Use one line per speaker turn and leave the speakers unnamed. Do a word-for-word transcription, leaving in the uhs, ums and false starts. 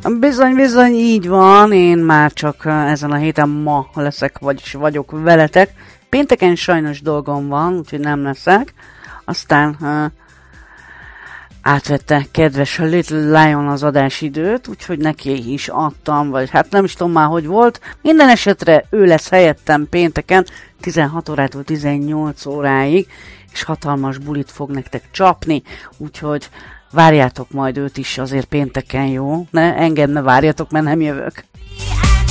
Bizony, bizony, így van, én már csak ezen a héten ma leszek, vagyis vagyok veletek. Pénteken sajnos dolgom van, úgyhogy nem leszek. Aztán uh, átvette kedves Little Lion az adásidőt, úgyhogy neki is adtam, vagy hát nem is tudom már, hogy volt. Minden esetre ő lesz helyettem pénteken, tizenhat órától tizennyolc óráig, és hatalmas bulit fog nektek csapni, úgyhogy várjátok majd őt is azért pénteken, jó? Ne, engem ne várjatok, mert nem jövök.